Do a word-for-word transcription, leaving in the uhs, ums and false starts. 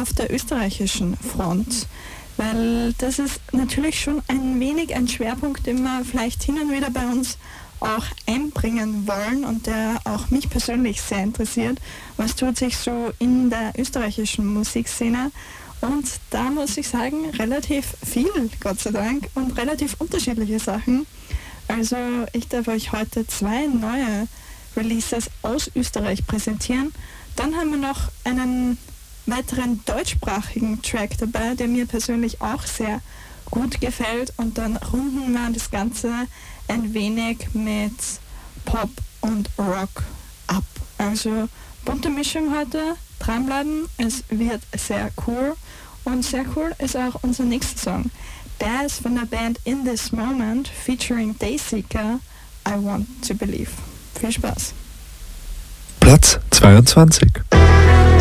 auf der österreichischen Front, weil das ist natürlich schon ein wenig ein Schwerpunkt, den wir vielleicht hin und wieder bei uns auch einbringen wollen und der auch mich persönlich sehr interessiert. Was tut sich so in der österreichischen Musikszene? Und da muss ich sagen, relativ viel, Gott sei Dank, und relativ unterschiedliche Sachen. Also ich darf euch heute zwei neue Releases aus Österreich präsentieren. Dann haben wir noch einen weiteren deutschsprachigen Track dabei, der mir persönlich auch sehr gut gefällt. Und dann runden wir das Ganze ein wenig mit Pop und Rock ab. Also bunte Mischung heute, dranbleiben, es wird sehr cool. Und sehr cool ist auch unser nächster Song. Der ist von der Band In This Moment featuring Dayseeker, I Want to Believe. Viel Spaß. Platz zweiundzwanzig.